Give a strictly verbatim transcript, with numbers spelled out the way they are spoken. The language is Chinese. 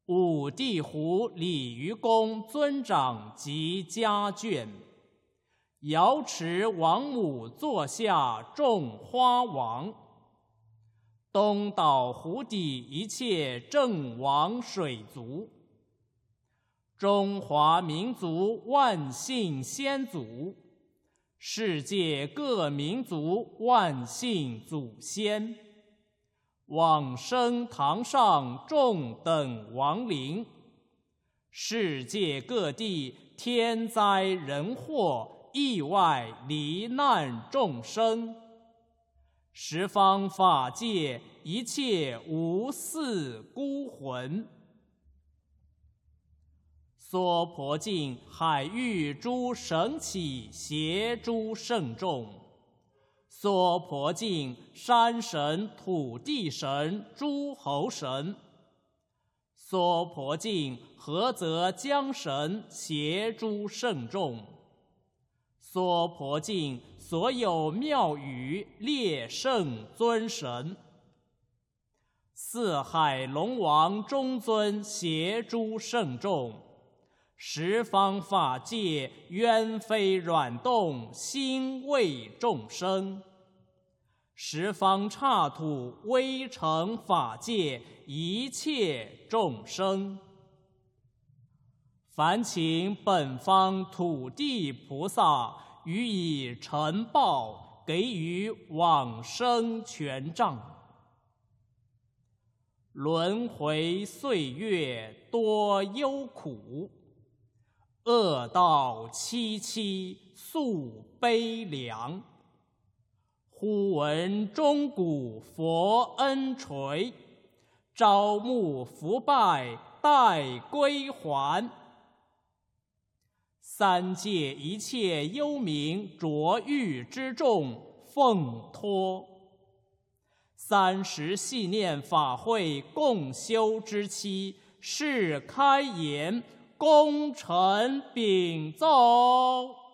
武帝湖鲤鱼公尊长及家眷，瑶池王母座下种花王。东岛湖底一切郑王水族，中华民族万姓先祖，世界各民族万姓祖先，往生堂上众等亡灵，世界各地天灾人祸意外罹难众生，十方法界一切无嗣孤魂，娑婆境海域诸神祇邪诸圣众，娑婆境山神土地神诸侯神，娑婆境菏泽江神邪诸圣众，娑婆境所有庙宇列圣尊神，四海龙王中尊邪诸圣众，十方法界冤非软动心为众生，十方刹土微尘法界一切众生，烦请本方土地菩萨予以承报，给予往生权杖。轮回岁月多忧苦，恶道凄凄诉悲凉。忽闻钟鼓佛恩垂，朝暮伏拜待归还。三界一切幽冥浊狱之众奉托，三十系念法会共修之期，是开言，功臣禀奏。